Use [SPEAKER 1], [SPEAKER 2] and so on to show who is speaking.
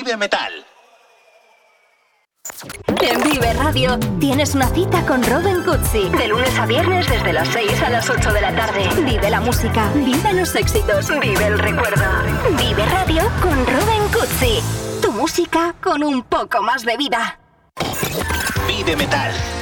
[SPEAKER 1] Vive Metal.
[SPEAKER 2] En Vive Radio tienes una cita con Robin Cutsi. De lunes a viernes desde las 6 a las 8 de la tarde. Vive la música, vive los éxitos, vive el recuerdo. Vive Radio con Robin Cutsi. Tu música con un poco más de vida.
[SPEAKER 1] Vive Metal.